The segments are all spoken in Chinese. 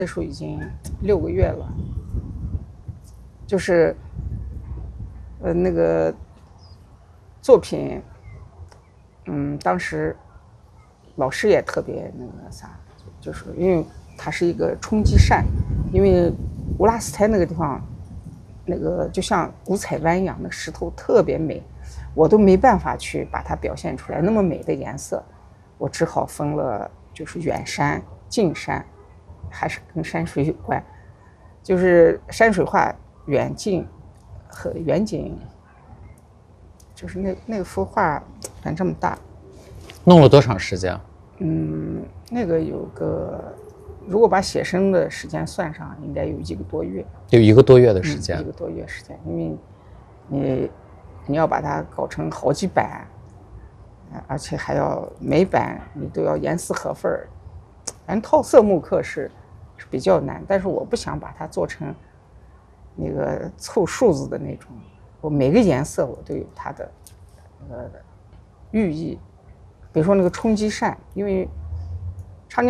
那时候已经6个月了，就是那个作品，当时老师也特别那个啥，就是因为它是一个冲积扇，因为乌拉斯泰那个地方，那个就像五彩湾一样，那个石头特别美，我都没办法去把它表现出来那么美的颜色，我只好分了就是远山、近山，还是跟山水有关，就是山水画远近和远景，就是那幅画反正这么大。 弄了多长时间？ 那个有个，如果把写生的时间算上，应该有1个多月。 有1个多月的时间。 1个多月时间，因为你要把它搞成好几版，而且还要每版你都要严丝合缝。反正套色木刻是比较难，但是我不想把它做成那个凑数字的那种，我每个颜色我都有它的寓意。比如说那个冲积扇，因为长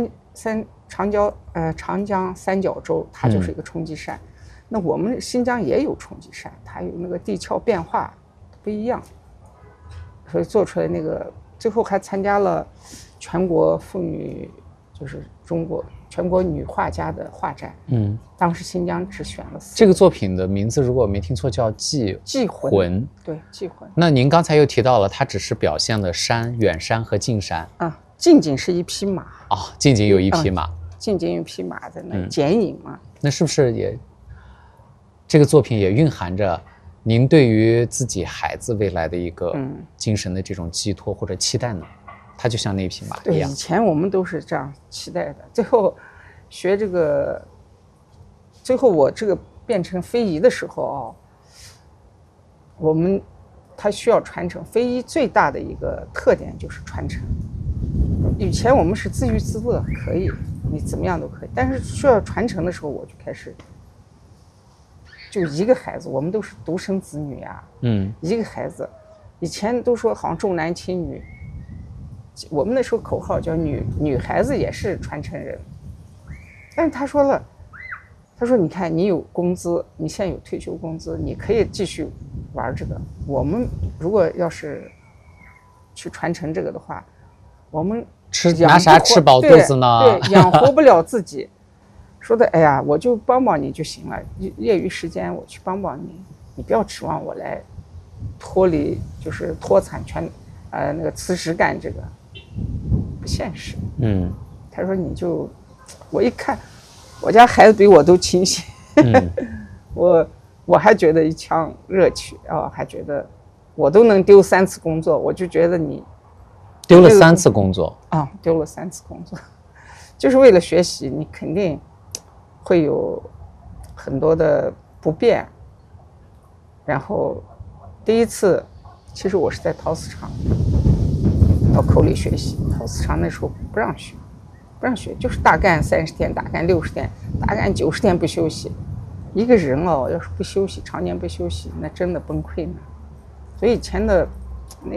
江三角洲它就是一个冲积扇，那我们新疆也有冲积扇，它有那个地壳变化不一样，所以做出来那个最后还参加了全国妇女，就是中国全国女画家的画展。当时新疆只选了4个。 这个作品的名字如果我没听错叫祭魂。 对，祭魂。 那您刚才又提到了它只是表现了山、远山和近山。 近景是一匹马。 近景有一匹马。 近景有一匹马在那剪影嘛。 那是不是也这个作品也蕴含着您对于自己孩子未来的一个精神的这种寄托或者期待呢？它就像那匹马一样。 对，以前我们都是这样期待的。最后学这个，最后我这个变成非遗的时候它需要传承。非遗最大的一个特点就是传承。以前我们是自娱自乐，可以你怎么样都可以，但是需要传承的时候，我就开始就1个孩子，我们都是独生子女呀。1个孩子，以前都说好像重男轻女，我们那时候口号叫女孩子也是传承人。但是他说你看你有工资，你现在有退休工资，你可以继续玩这个。我们如果要是去传承这个的话，我们拿啥吃饱肚子呢？ 对，养活不了自己。说的，哎呀，我就帮帮你就行了，业余时间我去帮帮你，你不要指望我来脱离，就是脱产权，那个辞职干这个不现实。他说你就，我一看，我家孩子比我都清醒，我还觉得一腔热气还觉得我都能丢3次工作，我就觉得你丢了3次工作丢了3次工作，就是为了学习，你肯定会有很多的不便。然后第一次，其实我是在陶瓷厂到口里学习，陶瓷厂那时候不让学，就是大干30天，大干60天，大干90天不休息。一个人要是不休息，常年不休息，那真的崩溃呢。所以以前的那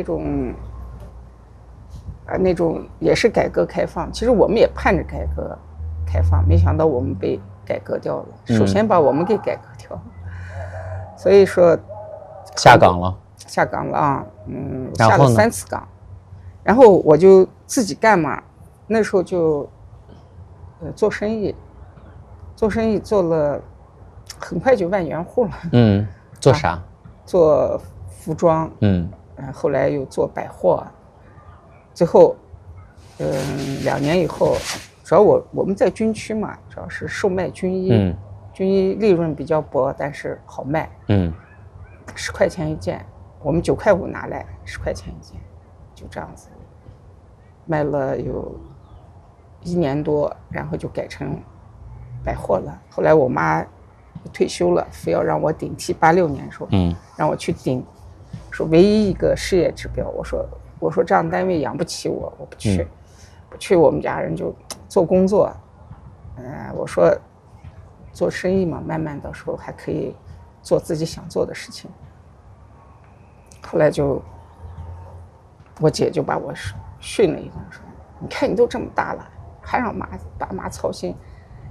种也是改革开放，其实我们也盼着改革开放，没想到我们被改革掉了。首先把我们给改革掉了，所以说下岗了下了3次岗，然后我就自己干嘛。那时候就做生意做了，很快就万元户了。 做啥？ 做服装。后来又做百货。最后2年以后，主要我们在军区嘛，主要是售卖军衣。军衣利润比较薄，但是好卖。10块钱一件，我们9块5拿来，10块钱一件，就这样子卖了有1年多，然后就改成百货了。后来我妈退休了，非要让我顶替86年的时候，让我去顶，说唯一一个事业指标。我说这样单位养不起我不去。不去我们家人就做工作。我说做生意嘛，慢慢到时候还可以做自己想做的事情。后来我姐就把我训了一顿，说你看你都这么大了，还让爸妈操心，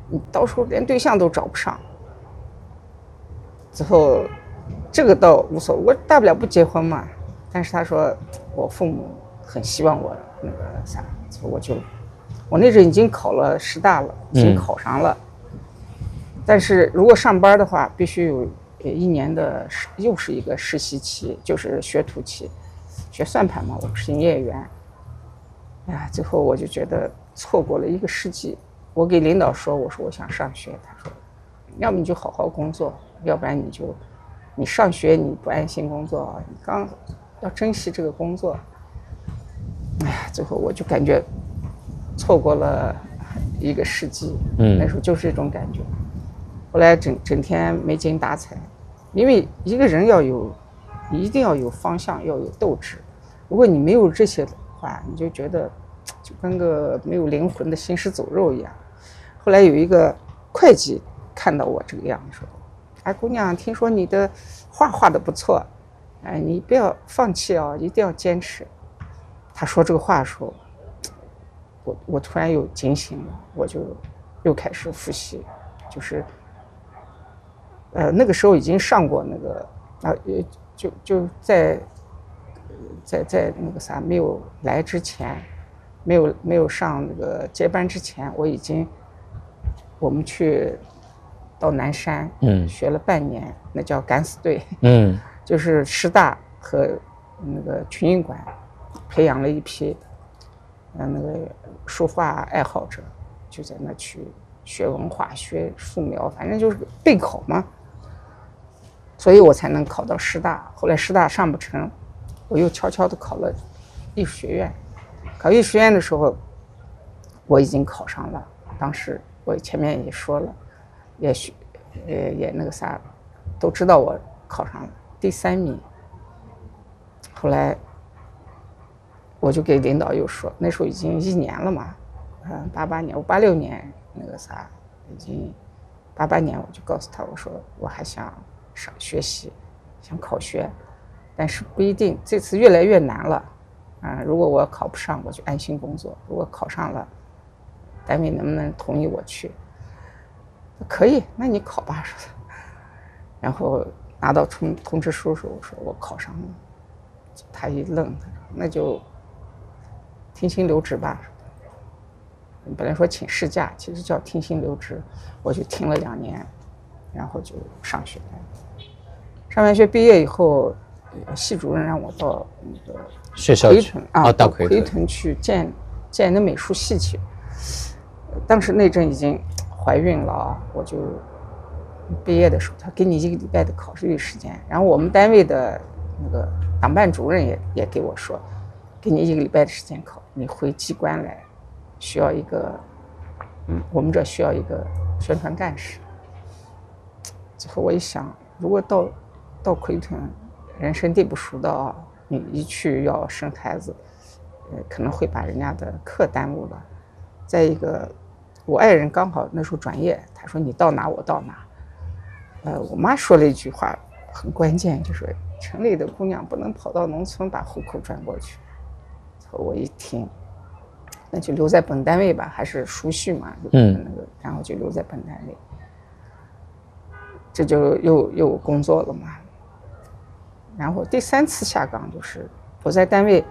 你到时候连对象都找不上。之后，这个倒无所谓，我大不了不结婚嘛。但是他说我父母很希望我那个啥，所以我那阵已经考了师大了，已经考上了。但是如果上班的话，必须有1年的又是一个实习期，就是学徒期，学算盘嘛，我不是营业员。哎呀，最后我就觉得错过了1个世纪。我给领导说，我说我想上学，他说，要么你就好好工作，要不然你上学你不安心工作，你刚要珍惜这个工作。哎呀，最后我就感觉错过了1个世纪。那时候就是这种感觉。后来整天没精打采，因为一个人一定要有方向，要有斗志。如果你没有这些的话，你就觉得就跟个没有灵魂的行尸走肉一样。后来有一个会计看到我这个样子，说：“哎，姑娘，听说你的画得不错，哎，你不要放弃哦，一定要坚持。”他说这个话的时候，我突然有警醒了，我就又开始复习，就是那个时候已经上过那个就在那个啥没有来之前，没有上那个接班之前，我们去到南山，学了半年，那叫敢死队，就是师大和那个群英馆培养了一批那个书画爱好者，就在那去学文化、学素描，反正就是备考嘛。所以我才能考到师大。后来师大上不成，我又悄悄地考了艺术学院。考艺术学院的时候，我已经考上了。当时我前面也说了，也那个啥，都知道我考上了第3名。后来我就给领导又说，那时候已经1年了嘛，88年，我86年那个啥，已经88年，我就告诉他，我说我还想学习，想考学，但是不一定，这次越来越难了如果我考不上，我就安心工作；如果考上了，单位能不能同意我去？可以，那你考吧，说的。然后拿到通知书的时候，我说我考上了，他一愣，他说那就停薪留职吧。本来说请事假，其实叫停薪留职，我就停了2年，然后就上学了。上完学毕业以后，系主任让我到那个学校去到奎屯去建那美术系去。当时那阵已经怀孕了我就毕业的时候，他给你1个礼拜的考试时间。然后我们单位的那个党办主任也给我说，给你1个礼拜的时间考，你回机关来，需要一个我们这需要一个宣传干事。最后我一想，如果到奎屯，人生地不熟的你一去要生孩子，可能会把人家的课耽误了。再一个，我爱人刚好那时候转业，他说你到哪我到哪。我妈说了一句话很关键，就是城里的姑娘不能跑到农村把户口转过去。我一听，那就留在本单位吧，还是熟悉嘛，然后就留在本单位。这就又工作了嘛。然后第3次下岗就是我在单位，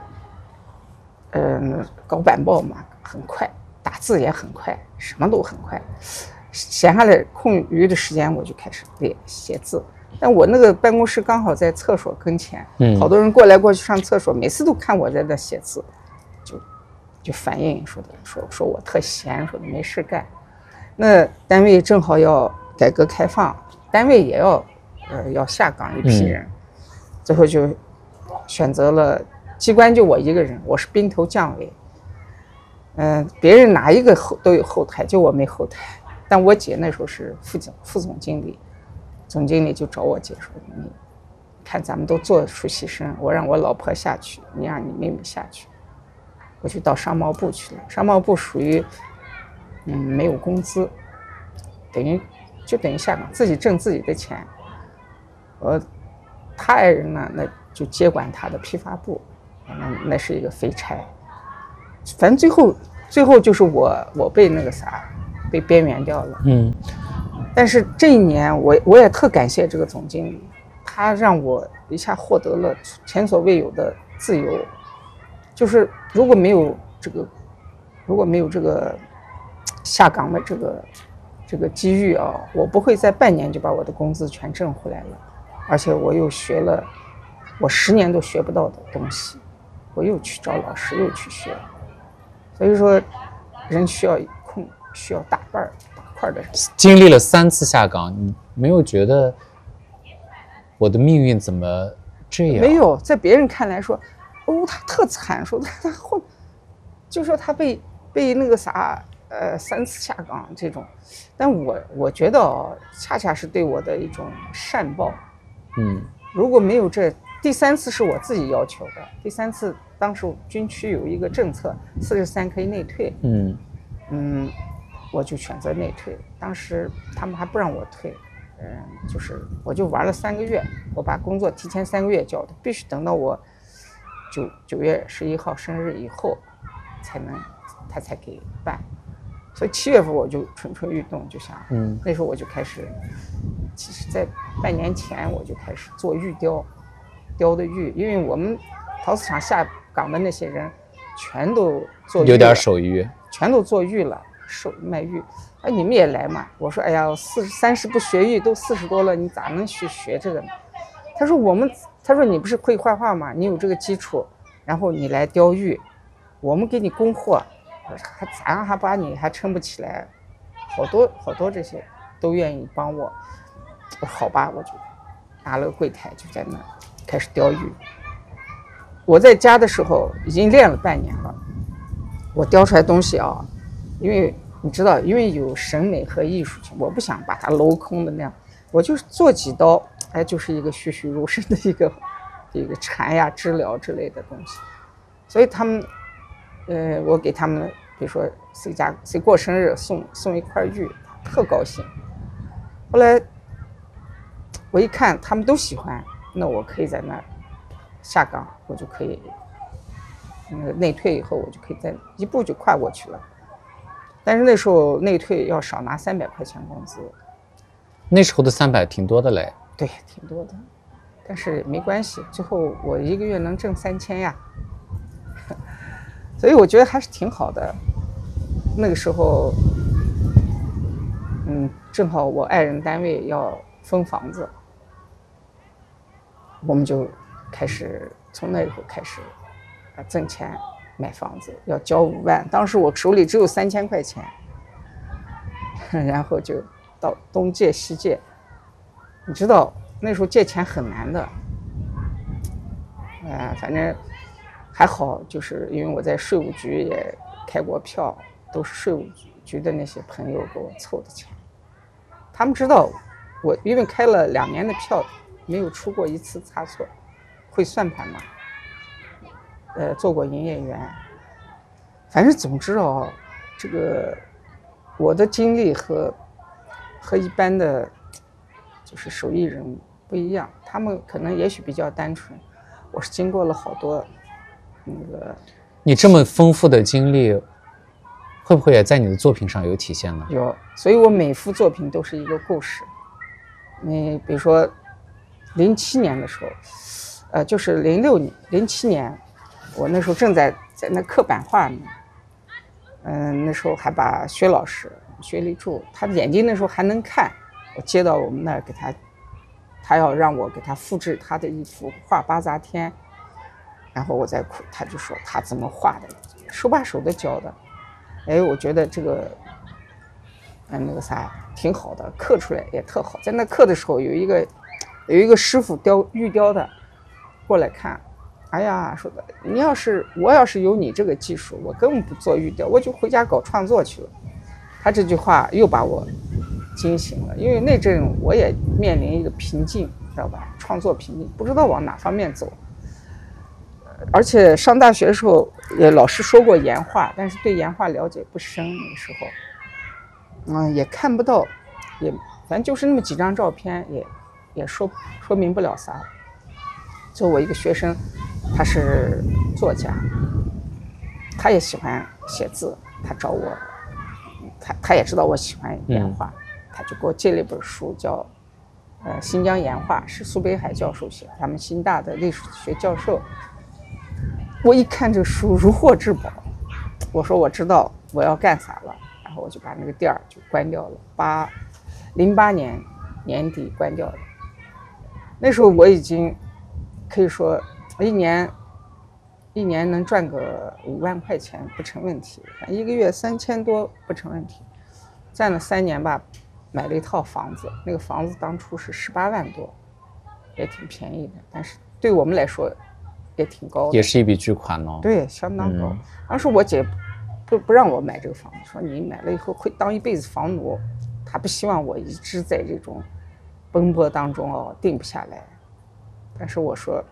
搞板报嘛，很快，打字也很快，什么都很快。闲下来空余的时间，我就开始写字。但我那个办公室刚好在厕所跟前，好多人过来过去上厕所，每次都看我在那写字，就反映说我特闲，说没事干。那单位正好要改革开放，单位也要下岗一批人，最后就选择了机关就我一个人，我是兵头将尾。别人哪一个都有后台，就我没后台。但我姐那时候是副总经理，总经理就找我姐说，你看咱们都做实习生，我让我老婆下去，你让你妹妹下去。我就到商贸部去了。商贸部属于没有工资，等于下岗，自己挣自己的钱。他爱人呢，那就接管他的批发部，那是一个废差。反正最后就是我被那个啥被边缘掉了。但是这一年我也特感谢这个总经理，他让我一下获得了前所未有的自由。就是如果没有这个下岗的这个机遇啊，我不会在半年就把我的工资全挣回来了，而且我又学了我10年都学不到的东西，我又去找老师又去学。所以说人需要空，需要大块的人。 经历了3次下岗，你没有觉得我的命运怎么这样？ 没有，在别人看来说，他特惨，说他后就说他被那个啥3次下岗这种，但我觉得恰恰是对我的一种善报。如果没有第3次是我自己要求的，第3次当时军区有一个政策，43可以内退。我就选择内退。当时他们还不让我退，就是我就玩了3个月，我把工作提前3个月交的，必须等到我9月11号生日以后他才给办。所以7月份我就蠢蠢欲动，就想，那时候我就开始，其实在半年前我就开始做玉雕的玉，因为我们陶瓷厂下岗的那些人全都做玉了， 有点手艺， 全都做玉了，卖玉。你们也来嘛？我说，哎呀，30不学玉，都40多了，你咋能去学这个呢？他说你不是会画画吗？你有这个基础，然后你来雕玉，我们给你供货。咱还把你还撑不起来，好多这些都愿意帮我。好吧，我就拿了个柜台，就在那开始雕玉。我在家的时候已经练了半年了，我雕出来东西啊，因为你知道，因为有审美和艺术性，我不想把它镂空的那样，我就是做几刀，就是一个栩栩如生的一个禅呀、知了之类的东西。所以他们，我给他们，比如说谁过生日送一块玉，特高兴。后来我一看他们都喜欢，那我可以在那儿下岗，我就可以内退以后，我就可以再一步就跨过去了。但是那时候内退要少拿300块钱工资， 那时候的300挺多的嘞。 对，挺多的，但是没关系，最后我1个月能挣3000呀。所以我觉得还是挺好的。那个时候，正好我爱人单位要分房子，我们就开始从那以后开始挣钱买房子，要交5万。当时我手里只有3000块钱，然后就到东借西借。你知道那时候借钱很难的，反正还好，就是因为我在税务局也开过票，都是税务局的那些朋友给我凑的钱。他们知道我因为开了2年的票，没有出过1次差错，会算盘嘛，做过营业员。反正总之这个我的经历和一般的就是手艺人不一样，他们可能也许比较单纯，我是经过了好多你这么丰富的经历，会不会也在你的作品上有体现呢？ 有，所以我每幅作品都是一个故事。你比如说07年的时候，就是07年，我那时候正在那刻版画呢。那时候还把薛老师薛立柱，他的眼睛那时候还能看，我接到我们那儿给他要让我给他复制他的一幅画《八杂天》，然后我在哭，他就说他怎么画的，手把手的教的。我觉得这个那个啥挺好的，刻出来也特好。在那刻的时候，有一个师傅玉雕的过来看，哎呀，说的我要是有你这个技术，我根本不做玉雕，我就回家搞创作去了。他这句话又把我惊醒了，因为那阵我也面临一个瓶颈，知道吧？创作瓶颈，不知道往哪方面走。而且上大学的时候，老师说过岩画，但是对岩画了解不深，那个时候，也看不到，反正就是那么几张照片，也说明不了啥。就我一个学生，他是作家，他也喜欢写字，他找我， 他也知道我喜欢岩画，他就给我借了一本书，叫新疆岩画，是苏北海教授写的，他们新大的历史学教授。我一看这书如获至宝，我说我知道我要干啥了，然后我就把那个店儿就关掉了，08年年底关掉了。那时候我已经可以说一年能赚个5万块钱不成问题，一个月3000多不成问题，赚了3年吧，买了一套房子，那个房子当初是18万多，也挺便宜的，但是对我们来说也挺高的， 也是一笔巨款哦。 对，相当高。当时我姐不让我买这个房子，说你买了以后会当一辈子房奴，她不希望我一直在这种奔波当中定不下来。但是我说，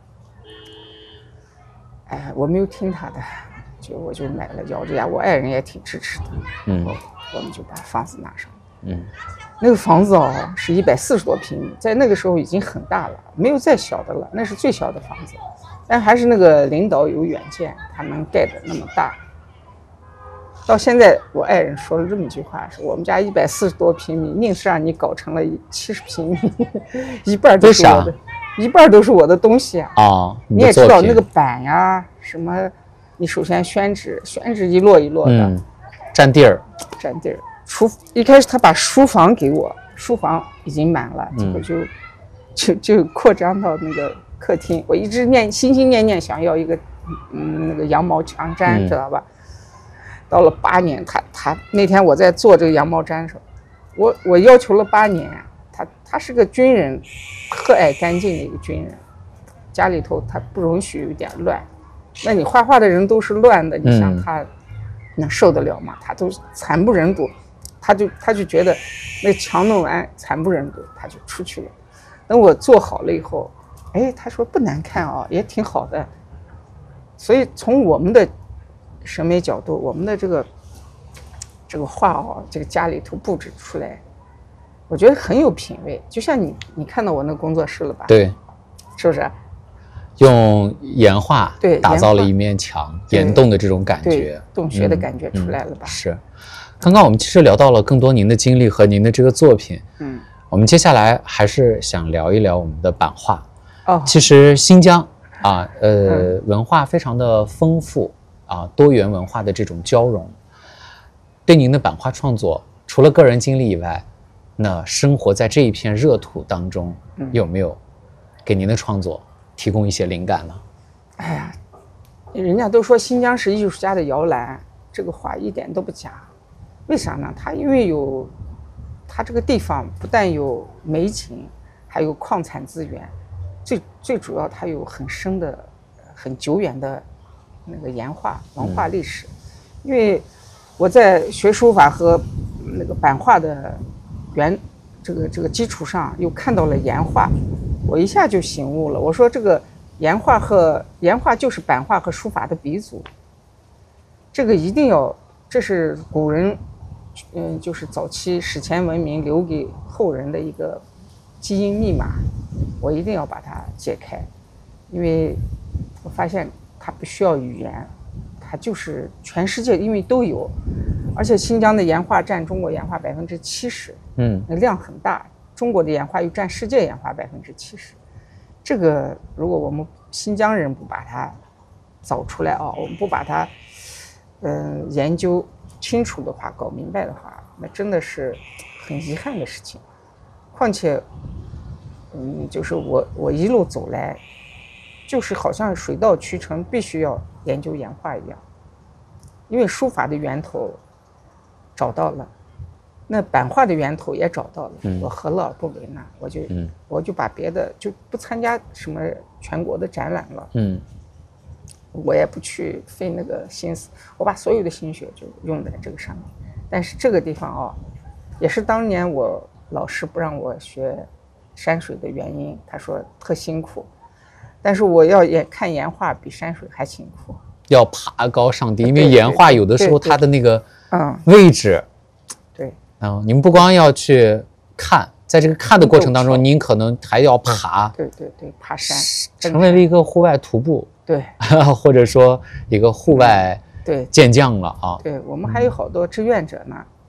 我没有听她的，我就买了，咬着牙，我爱人也挺支持的。我们就把房子拿上。那个房子是140多平米，在那个时候已经很大了，没有再小的了，那是最小的房子。但还是那个领导有远见，他能盖得那么大。到现在我爱人说了这么一句话，说我们家140多平米，硬是让你搞成了70平米，一半都是我的，一半都是我的东西啊。你也知道那个板呀什么，你首先宣纸一摞一摞的， 占地儿。 一开始他把书房给我，书房已经满了，结果就扩张到那个客厅。我一直心心念念想要一个那个羊毛墙毡，知道吧？到了8年，他那天我在做这个羊毛毡的时候，我要求了8年。他是个军人，和蔼干净的一个军人，家里头他不容许有一点乱。那你画画的人都是乱的，你想他能受得了吗？他都惨不忍睹，他就觉得那墙弄完惨不忍睹，他就出去了。等我做好了以后，他说不难看也挺好的。所以从我们的审美角度，我们的这个画这个家里头布置出来，我觉得很有品位。就像你看到我那工作室了吧？ 对， 是不是？ 用岩画打造了一面墙，岩洞的这种感觉， 洞穴的感觉出来了吧？ 是。刚刚我们其实聊到了更多您的经历和您的这个作品，我们接下来还是想聊一聊我们的版画。其实新疆文化非常的丰富多元文化的这种交融。对您的版画创作，除了个人经历以外，那生活在这一片热土当中，有没有给您的创作提供一些灵感呢？ 人家都说新疆是艺术家的摇篮，这个话一点都不假。为啥呢？因为它这个地方不但有美景，还有矿产资源，最主要它有很深的、很久远的那个岩画文化历史。因为我在学书法和那个版画的这个基础上，又看到了岩画，我一下就醒悟了。我说这个岩画就是版画和书法的鼻祖，这个一定要，这是古人就是早期史前文明留给后人的一个基因密码，我一定要把它解开。因为我发现它不需要语言，它就是全世界因为都有，而且新疆的岩画占中国岩画70%，那量很大。中国的岩画又占世界岩画70%，这个如果我们新疆人不把它找出来我们不把它研究清楚的话，搞明白的话，那真的是很遗憾的事情。况且就是我一路走来，就是好像水到渠成，必须要研究岩画一样。因为书法的源头找到了，那版画的源头也找到了，我何乐而不为呢？我就把别的就不参加什么全国的展览了，我也不去费那个心思，我把所有的心血就用在这个上面。但是这个地方也是当年我老师不让我学山水的原因，他说特辛苦，但是我要看岩画比山水还辛苦， 要爬高上低，因为岩画有的时候它的那个位置，你们不光要去看，在这个看的过程当中，您可能还要爬， 对，爬山， 成为了一个户外徒步， 对， 或者说一个户外健将了对，我们还有好多志愿者呢，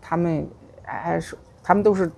他们还是他们都是